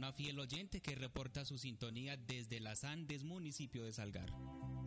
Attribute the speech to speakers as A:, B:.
A: una fiel oyente que reporta su sintonía desde Las Andes, municipio de Salgar.